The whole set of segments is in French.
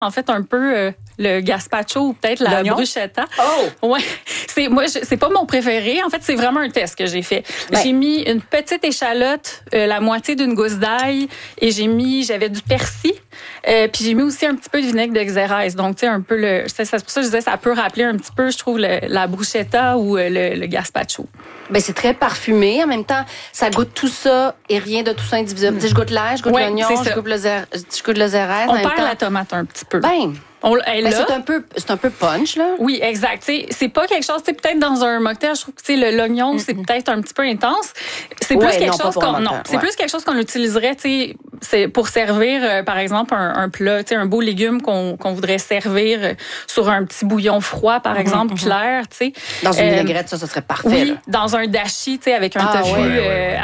En fait, un peu le gazpacho ou peut-être la bruschetta. Oh! Ouais. C'est pas mon préféré. En fait, c'est vraiment un test que j'ai fait. Ben. J'ai mis une petite échalote, la moitié d'une gousse d'ail, et j'avais du persil. Puis j'ai mis aussi un petit peu de vinaigre de xérès. Donc, tu sais, un peu c'est pour ça que je disais, ça peut rappeler un petit peu, je trouve, la bruschetta ou le gazpacho. Ben, c'est très parfumé. En même temps, ça goûte tout ça et rien de tout ça indivisible. Je goûte l'ail, je goûte l'oignon, je goûte le xérès. On perd la tomate un petit peu. Ben, c'est un peu punch, là. Oui, exact. C'est pas quelque chose, peut-être dans un mocktail, je trouve que l'oignon, c'est peut-être un petit peu intense. C'est plus quelque chose qu'on utiliserait, c'est pour servir, par exemple, un plat, un beau légume qu'on voudrait servir sur un petit bouillon froid, par exemple, clair, Dans une vinaigrette, ça serait parfait. Oui, là. Dans un dashi, avec un tofu,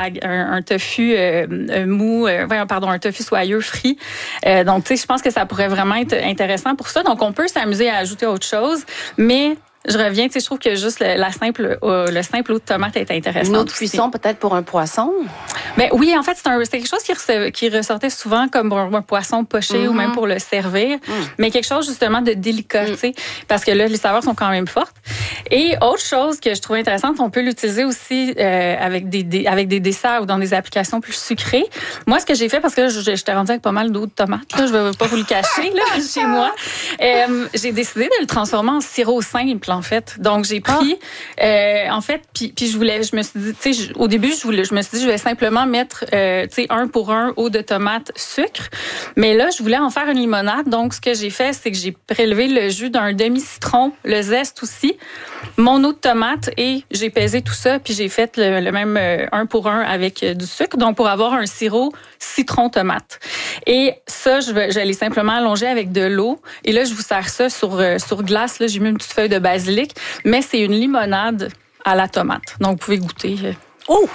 un tofu mou, un tofu soyeux frit. Donc, je pense que ça pourrait vraiment être intéressant pour ça. Donc, on peut s'amuser à ajouter autre chose, mais je reviens, je trouve que juste le simple eau de tomate est intéressant. Une autre cuisson peut-être pour un poisson? Ben oui, en fait, c'est quelque chose qui ressortait souvent comme un poisson poché ou même pour le servir, mais quelque chose justement de délicat, parce que là, les saveurs sont quand même fortes. Et autre chose que je trouve intéressante, on peut l'utiliser aussi avec des desserts ou dans des applications plus sucrées. Moi, ce que j'ai fait, parce que là, j'étais rendue avec pas mal d'eau de tomate, là, je vais pas vous le cacher là, chez moi, j'ai décidé de le transformer en sirop simple, en fait. Donc, j'ai pris, en fait, puis je me suis dit, au début, je me suis dit, je vais simplement mettre, 1 pour 1 eau de tomate, sucre. Mais là, je voulais en faire une limonade. Donc, ce que j'ai fait, c'est que j'ai prélevé le jus d'un demi-citron, le zeste aussi, mon eau de tomate et j'ai pesé tout ça. Puis j'ai fait le même 1 pour 1 avec du sucre. Donc, pour avoir un sirop citron-tomate. Et ça, je l'ai simplement allongé avec de l'eau. Et là, je vous sers ça sur glace. Là, j'ai mis une petite feuille de basilic. Mais c'est une limonade à la tomate. Donc, vous pouvez goûter. Oh!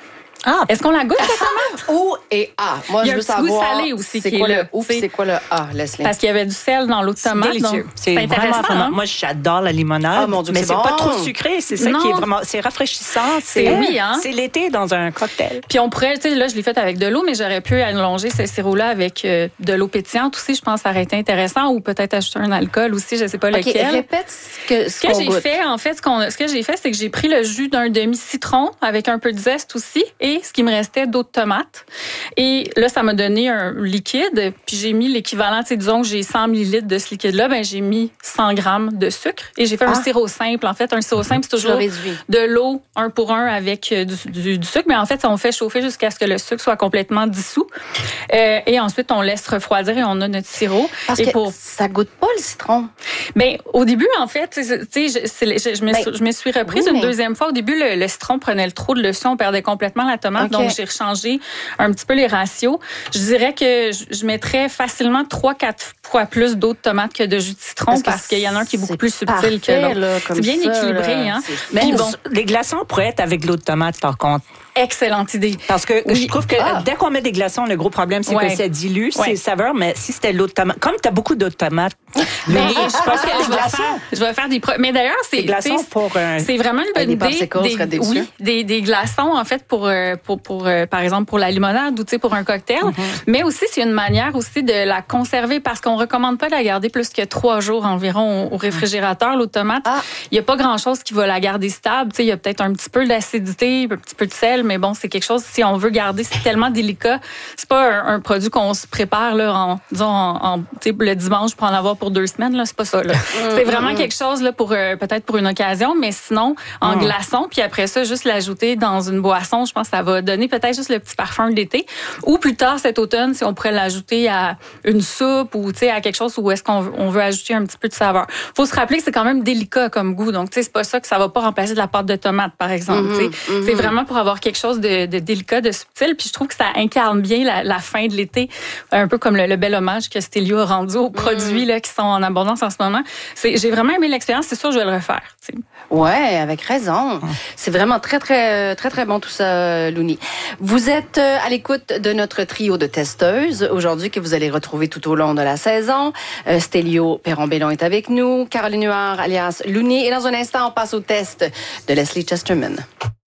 Ah, est-ce qu'on la goûte, la tomate? O et A. Moi, je veux savoir. Il y a un petit goût salé aussi c'est qui quoi est là. Le O puis c'est quoi le A, Leslie? Parce qu'il y avait du sel dans l'eau de tomate. C'est délicieux. C'est intéressant. Vraiment, moi, j'adore la limonade. Ah, mon Dieu, mais c'est c'est bon. pas trop sucré. C'est ça qui est vraiment... C'est rafraîchissant. C'est l'été dans un cocktail. Puis on pourrait... Là, je l'ai fait avec de l'eau, mais j'aurais pu allonger ce sirop-là avec de l'eau pétillante aussi. Je pense que ça aurait été intéressant. Ou peut-être ajouter un alcool aussi. Je sais pas lequel. Répète ce que j'ai fait, en fait, ce que j'ai fait, c'est que j'ai pris le jus d'un demi-citron avec un peu de zeste aussi et ce qui me restait d'eau de tomate. Et là, ça m'a donné un liquide. Puis j'ai mis l'équivalent, disons que j'ai 100 ml de ce liquide-là, ben j'ai mis 100 grammes de sucre. Et j'ai fait un sirop simple. En fait, un sirop simple, c'est toujours de l'eau 1 pour 1 avec du sucre. Mais en fait, on fait chauffer jusqu'à ce que le sucre soit complètement dissous. Et ensuite, on laisse refroidir et on a notre sirop. Parce que ça goûte pas le citron. Ben, au début, en fait, je me suis reprise une deuxième fois. Au début, le citron prenait trop de dessus. On perdait complètement la tomate. Donc, j'ai changé un petit peu les ratios. Je dirais que je mettrais facilement 3-4 fois plus d'eau de tomate que de jus de citron parce qu'il y en a un qui est beaucoup plus subtil que l'autre. C'est bien équilibré. Hein? Mais bon, les glaçons pourraient être avec de l'eau de tomate, par contre. Excellente idée. Parce que je trouve que dès qu'on met des glaçons, le gros problème, c'est que ça dilue ses saveurs. Mais si c'était l'eau de tomate, comme tu as beaucoup d'eau de tomate, mais je pense que je vais faire des... Mais d'ailleurs, c'est glaçons pour c'est vraiment une bonne idée. Des glaçons, en fait, pour par exemple, pour la limonade ou pour un cocktail. Mais aussi, c'est une manière aussi de la conserver parce qu'on recommande pas de la garder plus que 3 jours environ au réfrigérateur, l'eau de tomate. Il y a pas grand-chose qui va la garder stable. Il y a peut-être un petit peu d'acidité, un petit peu de sel, mais bon, c'est quelque chose, si on veut garder, c'est tellement délicat. C'est pas un produit qu'on se prépare, là, le dimanche pour en avoir pour 2 semaines, là. C'est pas ça, là. C'est vraiment quelque chose, là, peut-être pour une occasion, mais sinon, en glaçon, puis après ça, juste l'ajouter dans une boisson, je pense que ça va donner peut-être juste le petit parfum de l'été. Ou plus tard, cet automne, si on pourrait l'ajouter à une soupe ou, à quelque chose où est-ce qu'on veut ajouter un petit peu de saveur. Faut se rappeler que c'est quand même délicat comme goût. Donc, c'est pas ça que ça va pas remplacer de la pâte de tomate, par exemple. C'est vraiment pour avoir quelque chose de délicat, de subtil. Puis je trouve que ça incarne bien la fin de l'été, un peu comme le bel hommage que Stélio a rendu aux produits là, qui sont en abondance en ce moment. J'ai vraiment aimé l'expérience. C'est sûr, je vais le refaire. Ouais, avec raison. C'est vraiment très, très, très, très bon tout ça, Louni. Vous êtes à l'écoute de notre trio de testeuses aujourd'hui que vous allez retrouver tout au long de la saison. Stélio Perron-Bellon est avec nous, Caroline Huard alias Louni. Et dans un instant, on passe au test de Leslie Chesterman.